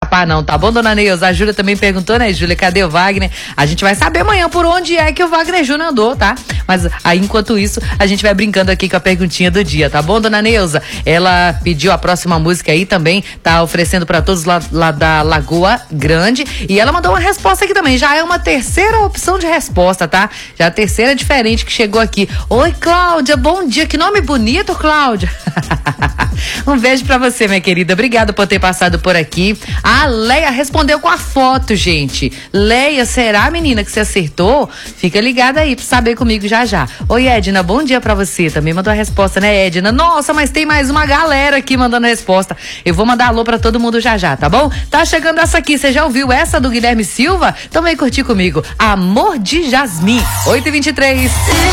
escapar não, tá bom, dona Neuza? A Júlia também perguntou, né, Júlia, cadê o Wagner? A gente vai saber amanhã por onde é que o Wagner Júnior andou, tá? Mas aí, enquanto isso, a gente vai brincando aqui com a perguntinha do dia, tá bom, dona Neuza? Ela pediu a próxima música aí também, tá oferecendo pra todos lá da Lagoa Grande, e ela mandou uma resposta aqui também, já é uma terceira opção de resposta, tá? Já a terceira diferente que chegou aqui. Oi, Cláudia, bom dia, que nome bonito, Cláudia. Um beijo pra você, minha querida, obrigada por ter passado por aqui. A Leia respondeu com a foto, gente. Leia, será, menina, que você acertou? Fica ligada aí pra saber comigo já já. Oi, Edna, bom dia pra você, também mandou a resposta, né, Edna? Nossa, mas tem mais uma galera aqui mandando a resposta. Eu vou mandar alô pra todo mundo já já, tá bom? Tá chegando essa aqui, você já ouviu essa do Guilherme Silva? Então vem curtir comigo, Amor de Jasmim, 8h23.